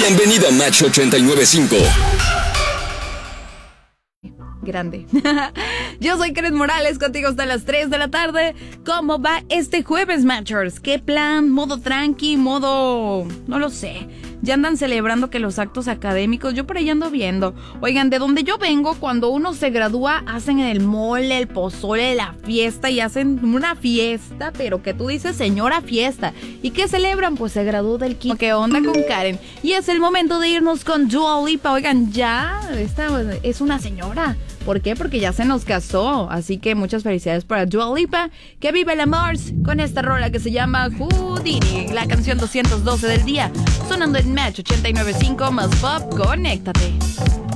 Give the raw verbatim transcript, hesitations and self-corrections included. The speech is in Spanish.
Bienvenido a Match ochenta y nueve punto cinco. Grande. Yo soy Karen Morales, contigo hasta las tres de la tarde. ¿Cómo va este jueves, Matchers? ¿Qué plan? ¿Modo tranqui? ¿Modo...? No lo sé. Ya andan celebrando que los actos académicos, yo por ahí ando viendo. Oigan, de donde yo vengo, cuando uno se gradúa, hacen en el mole, el pozole, la fiesta, y hacen una fiesta, pero que tú dices, señora fiesta. ¿Y qué celebran? Pues se graduó del quinto. ¿Qué onda con Karen? Y es el momento de irnos con Dua Lipa. Oigan, ya, esta es una señora. ¿Por qué? Porque ya se nos casó. Así que muchas felicidades para Dua Lipa. Que vive el amor con esta rola que se llama Houdini, la canción doscientos doce del día. Sonando en Match ochenta y nueve punto cinco más Pop. Conéctate.